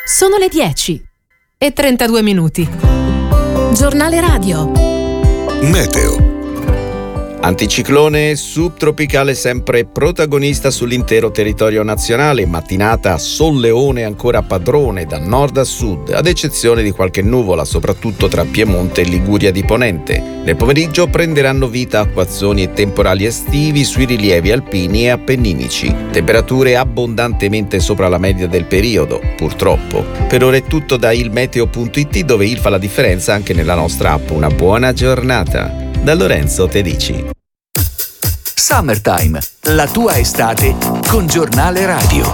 Sono le 10:32. Giornale radio. Meteo. Anticiclone subtropicale sempre protagonista sull'intero territorio nazionale, mattinata solleone ancora padrone da nord a sud, ad eccezione di qualche nuvola, soprattutto tra Piemonte e Liguria di Ponente. Nel pomeriggio prenderanno vita acquazzoni e temporali estivi sui rilievi alpini e appenninici. Temperature abbondantemente sopra la media del periodo, purtroppo. Per ora è tutto da ilmeteo.it, dove il fa la differenza anche nella nostra app. Una buona giornata. Da Lorenzo Tedici. Summertime, la tua estate con Giornale Radio.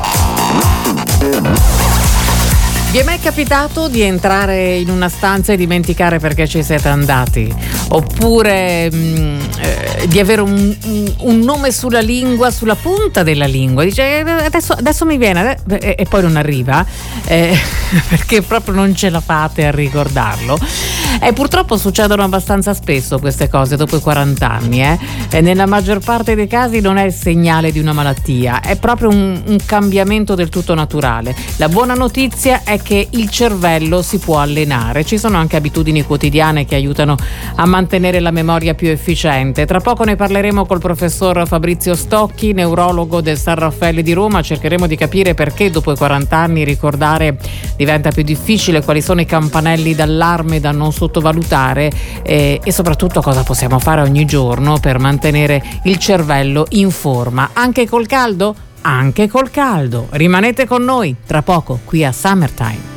Vi è mai capitato di entrare in una stanza e dimenticare perché ci siete andati? Oppure di avere un nome sulla lingua, sulla punta della lingua? Dice adesso mi viene e poi non arriva perché proprio non ce la fate a ricordarlo. E purtroppo succedono abbastanza spesso queste cose dopo i 40 anni. E nella maggior parte dei casi non è il segnale di una malattia, è proprio un cambiamento del tutto naturale. La buona notizia è che il cervello si può allenare. Ci sono anche abitudini quotidiane che aiutano a mantenere la memoria più efficiente. Tra poco ne parleremo col professor Fabrizio Stocchi, neurologo del San Raffaele di Roma. Cercheremo di capire perché dopo i 40 anni ricordare diventa più difficile, quali sono i campanelli d'allarme da non sottovalutare e soprattutto cosa possiamo fare ogni giorno per mantenere il cervello in forma. Anche col caldo? Anche col caldo. Rimanete con noi tra poco qui a Summertime.